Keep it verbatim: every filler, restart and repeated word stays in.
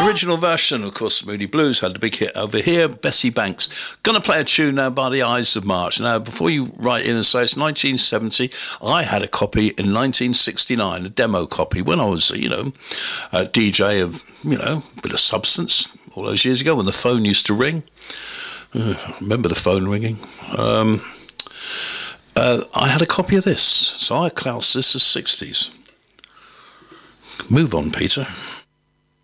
Original version, of course, Moody Blues had the big hit over here. Bessie Banks. Gonna play a tune now by the Ides of March. Now, before you write in and say it's nineteen seventy, I had a copy in nineteen sixty-nine, a demo copy, when I was, you know, a D J of, you know, a bit of substance all those years ago when the phone used to ring. Uh, remember the phone ringing? Um, uh, I had a copy of this. So I Klaus, this is sixties. Move on, Peter.